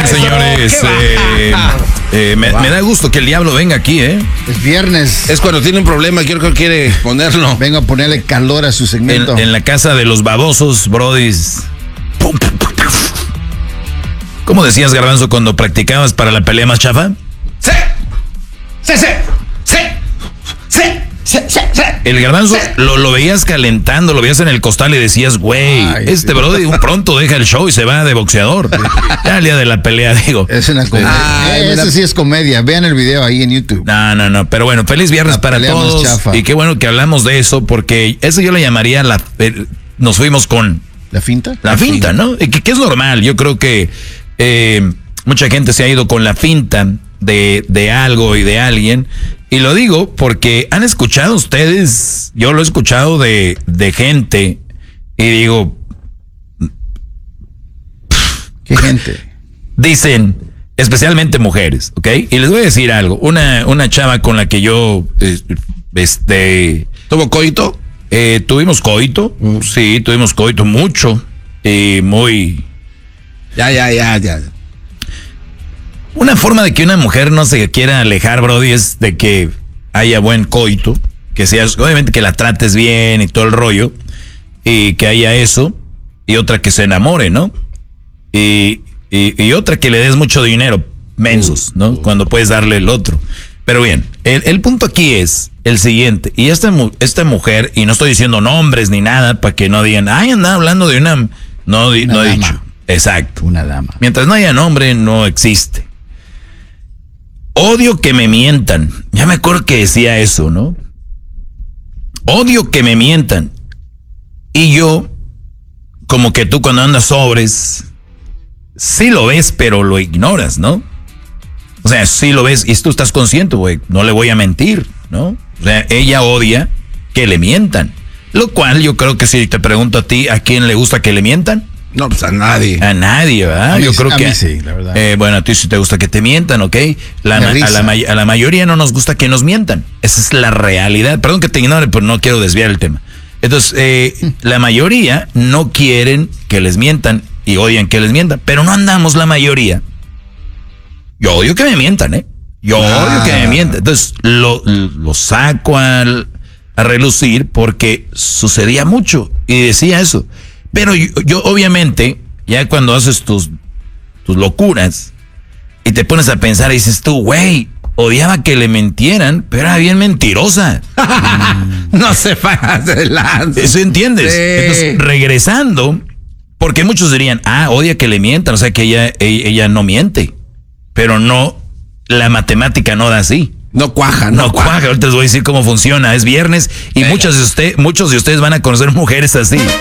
señores. Me da gusto que el diablo venga aquí, ¿eh? Es viernes. Es cuando tiene un problema, yo creo que quiere ponerlo. Vengo a ponerle calor a su segmento. En la casa de los babosos, brodis. ¿Cómo decías, Garbanzo, cuando practicabas para la pelea más chafa? ¡Sí! ¡Sí, sí! ¡Sí! ¡Sí! ¡Sí! ¡Sí! ¡Sí! El Garbanzo lo veías calentando, lo veías en el costal y decías, güey, brody pronto deja el show y se va de boxeador. Ya el día de la pelea, digo. Es una comedia. Eso sí es comedia. Vean el video ahí en YouTube. No. Pero bueno, feliz viernes para todos. Y qué bueno que hablamos de eso, porque eso yo le llamaría nos fuimos con... ¿La finta? La finta, ¿no? Y que es normal. Yo creo que mucha gente se ha ido con la finta de algo y de alguien. Y lo digo porque han escuchado ustedes, yo lo he escuchado de gente y digo... ¿Qué gente? Dicen, especialmente mujeres, ¿ok? Y les voy a decir algo. Una chava con la que yo... ¿Tuvo coito? Tuvimos coito, sí, tuvimos coito mucho y muy... Ya. Una forma de que una mujer no se quiera alejar, brody, es de que haya buen coito, que seas, obviamente que la trates bien y todo el rollo, y que haya eso, y otra que se enamore, ¿no? Y otra que le des mucho dinero, mensos, ¿no? Cuando puedes darle el otro. Pero bien, el punto aquí es el siguiente, y esta mujer, y no estoy diciendo nombres ni nada, para que no digan, anda hablando de una... No he dicho. Exacto. Una dama. Mientras no haya nombre, no existe. Odio que me mientan. Ya me acuerdo que decía eso, ¿no? Odio que me mientan. Y yo, como que tú cuando andas sobres, sí lo ves, pero lo ignoras, ¿no? O sea, sí lo ves y tú estás consciente, güey, no le voy a mentir, ¿no? O sea, ella odia que le mientan. Lo cual yo creo que si te pregunto a ti, ¿a quién le gusta que le mientan? No, pues a nadie. A nadie, ¿verdad? Yo creo que sí, la verdad. Bueno, a ti sí te gusta que te mientan, ¿ok? A la mayoría no nos gusta que nos mientan. Esa es la realidad. Perdón que te ignore, pero no quiero desviar el tema. Entonces, la mayoría no quieren que les mientan y odian que les mientan, pero no andamos la mayoría. Yo odio que me mientan, ¿eh? Yo odio que me mientan. Entonces, lo saco a relucir porque sucedía mucho y decía eso. Pero yo obviamente, ya cuando haces tus locuras y te pones a pensar y dices tú, güey, odiaba que le mintieran, pero era bien mentirosa. No se pase de lanza. ¿Eso entiendes? Sí. Entonces, regresando, porque muchos dirían, odia que le mientan, o sea que ella no miente. Pero no, la matemática no da así. No cuaja. Ahorita les voy a decir cómo funciona. Es viernes y muchos de ustedes van a conocer mujeres así.